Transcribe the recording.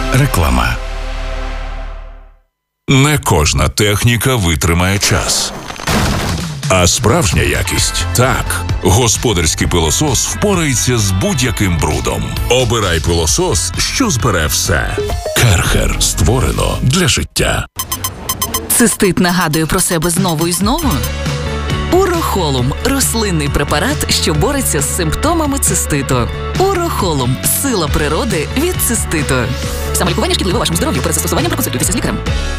Реклама. Не кожна техніка витримає час. А справжня якість – так. Господарський пилосос впорається з будь-яким брудом. Обирай пилосос, що збере все. Керхер. Створено для життя. Цистит нагадує про себе знову і знову? Урохолум – рослинний препарат, що бореться з симптомами циститу. Урохолум – сила природи від циститу. Самолікування шкідливе вашому здоров'ю. Перед застосуванням проконсультуйтеся з лікарем.